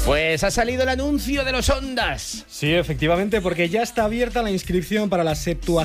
Pues ha salido el anuncio de los Ondas. Sí, efectivamente, porque ya está abierta la inscripción para la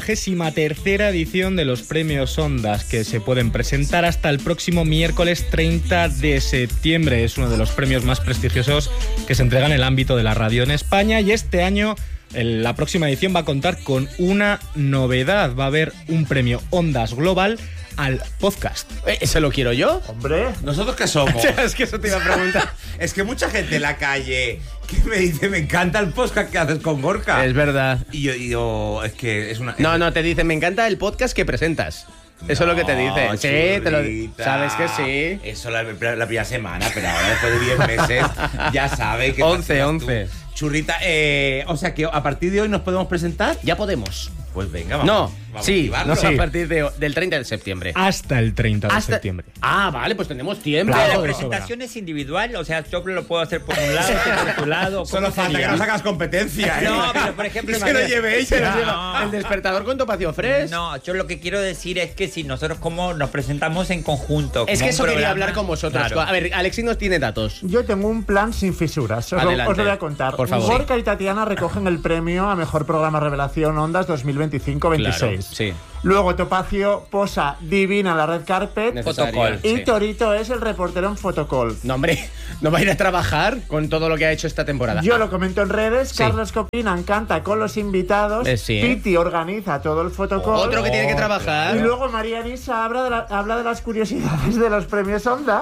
73ª edición de los premios Ondas, que se pueden presentar hasta el próximo miércoles 30 de septiembre. Es uno de los premios más prestigiosos que se entregan en el ámbito de la radio en España, y este año la próxima edición va a contar con una novedad. Va a haber un premio Ondas Global al podcast. ¿Ese lo quiero yo? Hombre, ¿nosotros qué somos? Es que eso te iba a preguntar. Es que mucha gente en la calle que me dice, me encanta el podcast que haces con Gorka. Es verdad. Y yo es que es una... No, te dicen, me encanta el podcast que presentas. Eso es lo que te dicen. Sí, te lo sabes que sí. Eso la primera semana, pero ahora después de 10 meses ya sabe que... 11. Churrita, o sea que a partir de hoy nos podemos presentar. Ya podemos. Pues venga, vamos. No, a sí, activarlo. a partir del 30 de septiembre. Hasta el 30 de septiembre. Ah, vale, pues tenemos tiempo. Claro, La presentación es individual, o sea, yo lo puedo hacer por un lado, por otro lado. Solo falta que no sacas competencia, ¿eh? No, pero por ejemplo... Y se lo lleve ella. No. El despertador con Topacio Fresh. No, yo lo que quiero decir es que si nosotros como nos presentamos en conjunto. Es como que eso un quería programa, hablar con vosotros. claro. A ver, Alexis nos tiene datos. Yo tengo un plan sin fisuras. Os Adelante. lo voy a contar. Por favor. Gorka y Tatiana recogen el premio a Mejor Programa Revelación Ondas 2025-26. Claro, sí. Luego Topacio posa divina en la red carpet. Necesaria, Y sí. Torito es el reportero en Fotocall. No, hombre, no va a ir a trabajar con todo lo que ha hecho esta temporada. Yo lo comento en redes. Sí. Carlos Copinan canta con los invitados. Sí. Piti organiza todo el Fotocall. Otro que tiene que trabajar. Y luego María Nisa habla de las curiosidades de los premios Onda.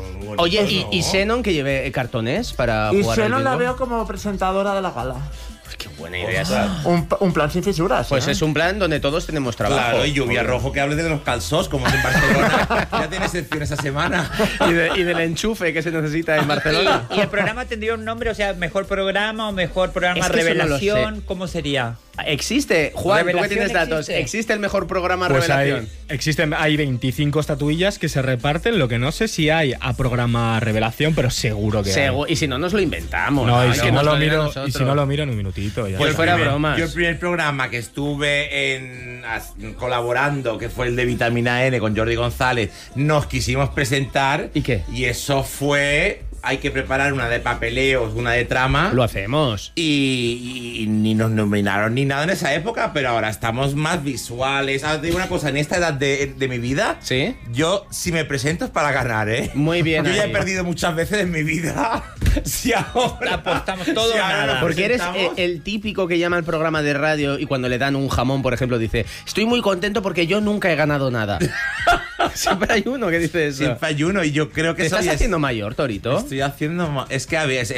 Oye, ¿y Shannon que lleve cartones para Y jugar al Shannon la bingo? veo como presentadora de la gala. Qué buena idea esa. Un plan sin fisuras. Pues ¿eh? es un plan donde todos tenemos trabajo. Claro, y Lluvia Rojo que hable de los calzós, como es en Barcelona. Ya tiene sección esa semana. Y del enchufe que se necesita en Barcelona. ¿Y el programa tendría un nombre? O sea, ¿mejor programa o mejor programa Es que eso no lo revelación? sé. ¿Cómo sería? Existe, Juan, tú que ¿Revelación tienes datos. existe? ¿Existe el mejor programa Pues revelación? hay 25 estatuillas que se reparten. Lo que no sé si hay a programa Revelación, pero seguro que hay. Y si no, nos lo inventamos. No, y Que si no nos lo digan miro, nosotros. y si no lo miro en un minutito. Ya Pues está. fuera bromas. Yo el primer programa que estuve colaborando, que fue el de Vitamina N con Jordi González, nos quisimos presentar. ¿Y qué? Y eso fue... Hay que preparar una de papeleos, una de trama. Lo hacemos. Y ni nos nominaron ni nada en esa época, pero ahora estamos más visuales. Ahora te digo una cosa, en esta edad de mi vida, ¿Sí? yo si me presento es para ganar, ¿eh? Muy bien. Yo ya ahí. he perdido muchas veces en mi vida. Si ahora Apostamos todo o ahora nada. nos Porque eres presentamos- el típico que llama al programa de radio y cuando le dan un jamón, por ejemplo, dice: estoy muy contento porque yo nunca he ganado nada. Siempre hay uno que dice eso. Siempre hay uno y yo creo que ¿Te eso estás ya es- haciendo mayor, Torito? Estoy haciendo... Es que a ver,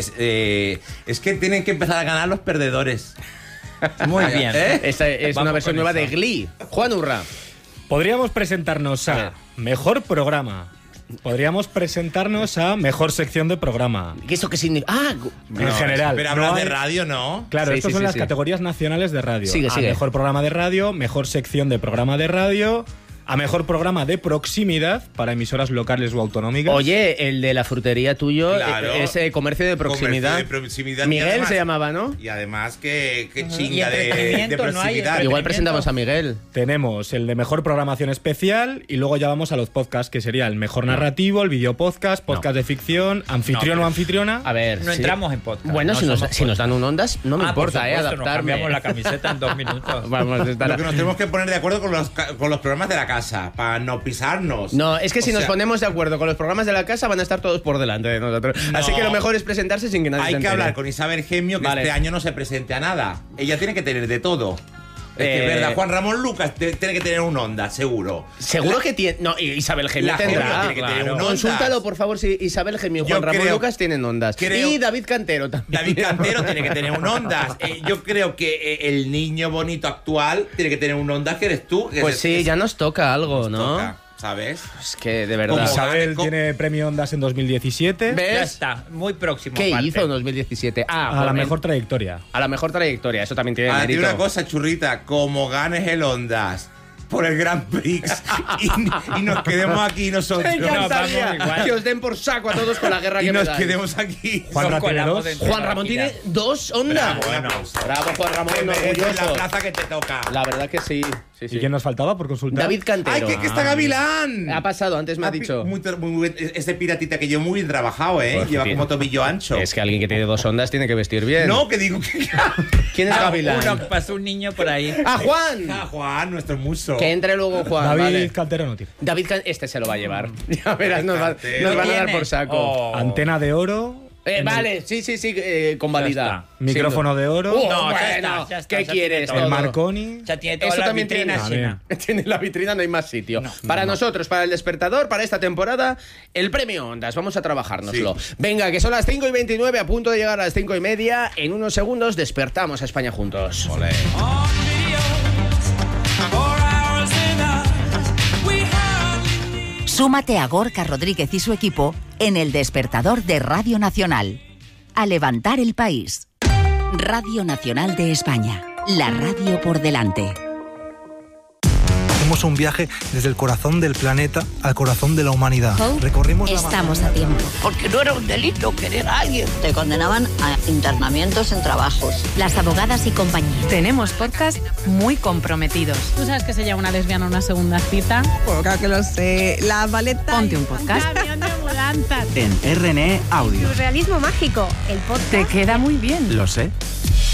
es que tienen que empezar a ganar los perdedores. Muy bien. Esta es Vamos una versión con nueva eso. de Glee. Juan Urra. Podríamos presentarnos A ver. a Mejor Programa. Podríamos presentarnos a Mejor Sección de Programa. ¿Qué eso qué significa? Ah, En general. Pero no hablas de hay- radio, ¿no? Claro, Sí, estas sí, son sí, las sí. categorías nacionales de radio. Sigue, a sigue. Mejor Programa de Radio, Mejor Sección de Programa de Radio, a Mejor Programa de Proximidad para emisoras locales o autonómicas. Oye, el de la frutería tuyo Claro. es comercio de proximidad. Comercio de proximidad. Y Miguel además- se llamaba, ¿no? Y además que Y chinga de entretenimiento, no hay proximidad. Igual presentamos a Miguel. Tenemos el de Mejor Programación Especial y luego ya vamos a los podcasts, que sería el Mejor Narrativo, el Video Podcast, podcast de ficción, anfitrión No, o anfitriona. A ver. No sí. entramos en podcast. Bueno, no si nos somos dan un ondas, no me por importa, supuesto, Nos adaptarme. cambiamos la camiseta en 2 minutos. Vamos a estar. Lo que nos tenemos que poner de acuerdo con los programas de la casa, para no pisarnos. No, es que si O nos sea, ponemos de acuerdo con los programas de la casa van a estar todos por delante de nosotros. No. Así que lo mejor es presentarse sin que nadie se Hay que entere. hablar con Isabel Gemio, que Vale. este año no se presente a nada. Ella tiene que tener de todo. Es que es verdad, Juan Ramón Lucas tiene que tener un Onda, seguro. Seguro que tiene. No, Isabel Gemio La tendrá. Gemio tiene que tener un Ondas. Consúltalo, por favor, si Isabel Gemio y Yo Juan Ramón creo- Lucas tienen ondas. creo- Y David Cantero también. David Cantero tiene que tener un Ondas. Yo creo que el niño bonito actual tiene que tener un Ondas, que eres tú. que Pues es- sí, es- ya nos toca algo, ¿no? toca, ¿sabes? Es que de verdad. Como Isabel gane- tiene premio Ondas en 2017 ¿Ves? Ya está, muy próximo. ¿Qué aparte. hizo en 2017? Ah, a la joder, mejor trayectoria. a la mejor trayectoria. Eso también tiene A ti mérito. una cosa, churrita, como ganes el Ondas por el Grand Prix y nos quedemos aquí nosotros. Me encantaría vamos igual. que os den por saco a todos con la guerra Y que me nos dais. quedemos aquí. Juan Nos Ramón tiene colamos dos. dentro de Juan la Ramón máquina. tiene 2 ondas. Bravo, un aplauso. Bravo, Juan Ramón, Te mereces la orgulloso. plaza que te toca. La verdad que sí. Sí, ¿Y quién nos faltaba por consultar? David Cantero. ¡Ay, que está Gavilán! Ha pasado, antes me ha dicho. Muy, ese piratita que yo muy bien trabajado, ¿eh? Pues, Lleva tío. como tobillo ancho. Es que alguien que tiene 2 ondas tiene que vestir bien. No, que digo que... ¿Quién es Gavilán? Uno, pasó un niño por ahí. ¡Ah, Juan! Ah, Juan, nuestro muso. Que entre luego Juan. David vale. Cantero no tiene. Este se lo va a llevar. Ya verás, nos van Cantero. a dar ¿Tiene? por saco. Oh. Antena de oro. Vale, sí, convalida. Ya Micrófono de oro. No, ya Bueno, está, ya está, ¿qué ya quieres? tiene todo. el Todo. Marconi. Ya tiene toda Eso la también vitrina tiene. llena. Tiene la vitrina, no hay más sitio. Para nosotros, para el despertador, para esta temporada, el premio Ondas. Vamos a trabajárnoslo. Sí. Venga, que son las 5:29, a punto de llegar a las 5:30. En unos segundos despertamos a España juntos. Olé. Súmate a Gorka Rodríguez y su equipo en el despertador de Radio Nacional. A levantar el país. Radio Nacional de España. La radio por delante. Hacemos un viaje desde el corazón del planeta al corazón de la humanidad. Recorrimos la Estamos a tiempo. Porque no era un delito querer a alguien. Te condenaban a internamientos en trabajos. Las abogadas y compañía. Tenemos podcast muy comprometidos. ¿Tú sabes que se llama una lesbiana a una segunda cita? Pues claro que lo sé. La Valeta. Ponte un podcast. Camión de ambulancias. En RNE Audio. Surrealismo mágico, el podcast. Te queda muy bien. Lo sé.